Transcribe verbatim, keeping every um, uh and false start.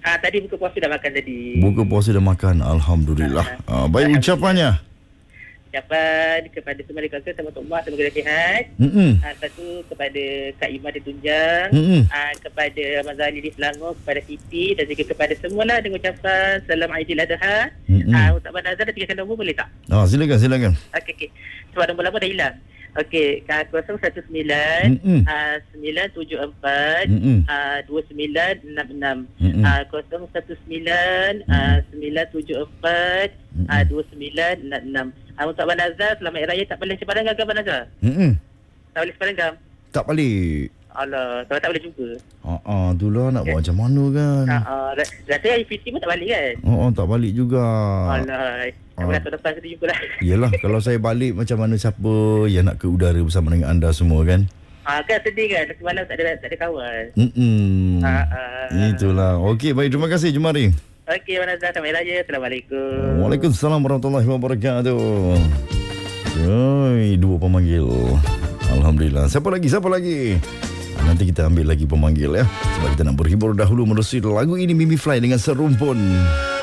Ah, tadi buka puasa dah makan tadi. Buka puasa dah makan. Alhamdulillah. Ah, baik ucapannya. Ucapan kepada semua kakak sama Tok Mak semoga sihat. Mm-mm. Ah, satu kepada Kak Iman di Tunjang, Mm-mm. ah, kepada Mazali di Selangor, kepada Siti dan juga kepada semualah dengan ucapan Salam Aidiladha. Mm-mm. Ah, untuk Abang Nazar tinggalkan nombor boleh tak? Ah, silakan, silakan. Okey, okey. Sebab nombor lama dah hilang. Okey, kosong satu sembilan Mm-mm. ah, sembilan tujuh empat Mm-mm. ah, dua sembilan enam enam. Mm-mm. Ah, kosong satu sembilan ah, sembilan tujuh empat ah, dua sembilan enam enam. Ah, untuk Abang Nazar, selamat Hari Raya tak boleh sebarang ke Abang Nazar? Mm-mm. Tak boleh sebarang ke? Tak balik. Alah, kalau tak boleh jumpa. Ah, ah, itulah nak buat macam mana kan. Ha ah, rasa I P T pun tak balik kan? Oh, oh, tak balik juga. Alah, tak boleh tahun depan kita jumpa lah. Yelah, kalau saya balik macam mana siapa yang nak ke udara bersama dengan anda semua kan? Ah, kan sedih kan? Semalam tak ada tak ada kawan. Mm-mm. Ah, ah. Itulah. Okey, baik. Terima kasih Jumari. Okey, Abang Nazar, selamat Hari Raya. Assalamualaikum. Waalaikumsalam warahmatullahi wabarakatuh. Oi, dua pemanggil. Alhamdulillah. Siapa lagi? Siapa lagi? Nanti kita ambil lagi pemanggil ya. Sebab kita nak berhibur dahulu menerusi lagu ini Mimi Fly dengan Serumpun.